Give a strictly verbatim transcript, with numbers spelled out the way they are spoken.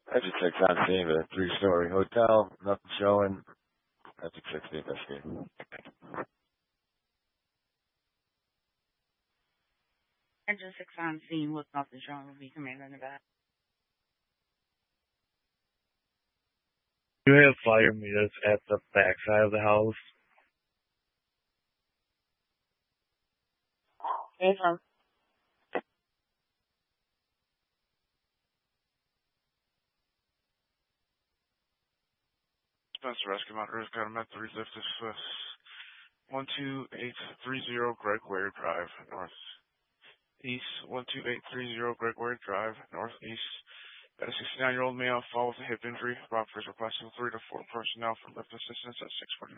Exit six on scene of a three-story hotel. Nothing showing. Exit six being investigated. Engine six on scene with nothing showing will be command in the back. You have fire meters at the back side of the house. Confirm. Spencer Rescue Monitor has got him at the relift of uh, one two eight three zero Greg Ware Drive, northeast. one two eight three zero Greg Ware Drive, northeast. Got a sixty-nine-year-old male fall with a hip injury. Rob is requesting three to four personnel for lift assistance at six forty.